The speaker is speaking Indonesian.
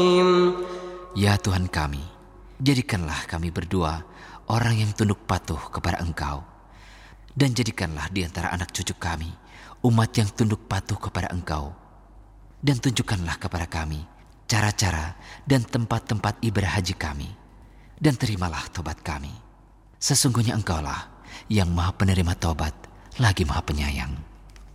Ya Tuhan kami, jadikanlah kami berdua orang yang tunduk patuh kepada Engkau. Dan jadikanlah di antara anak cucu kami umat yang tunduk patuh kepada Engkau. Dan tunjukkanlah kepada kami cara-cara dan tempat-tempat ibadah haji kami. Dan terimalah tobat kami. Sesungguhnya Engkaulah yang Maha Penerima tobat, lagi Maha Penyayang.